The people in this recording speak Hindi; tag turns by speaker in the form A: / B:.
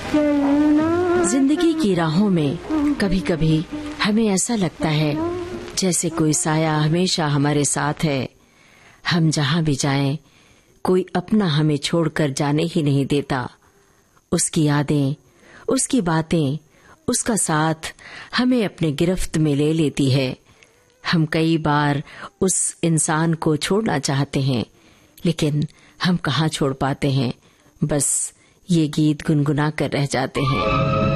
A: जिंदगी की राहों में कभी कभी हमें ऐसा लगता है जैसे कोई साया हमेशा हमारे साथ है। हम जहाँ भी जाएं, कोई अपना हमें छोड़कर जाने ही नहीं देता। उसकी यादें, उसकी बातें, उसका साथ हमें अपने गिरफ्त में ले लेती है। हम कई बार उस इंसान को छोड़ना चाहते हैं, लेकिन हम कहाँ छोड़ पाते हैं। बस ये गीत गुनगुना कर रह जाते हैं।